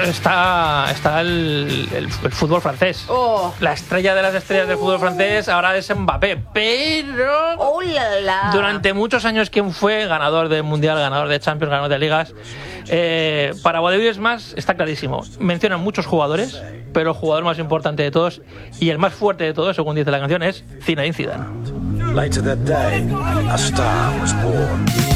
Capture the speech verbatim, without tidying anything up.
está, está el, el, el fútbol francés. Oh. La estrella de las estrellas del fútbol francés ahora es Mbappé, pero Oh, la, la. durante muchos años, ¿quién fue ganador del Mundial, ganador de Champions, ganador de Ligas? Eh, para Vodevil es más, está clarísimo. Mencionan muchos jugadores, pero el jugador más importante de todos y el más fuerte de todos, según dice la canción, es Zinedine Zidane. Later that day, a star was born.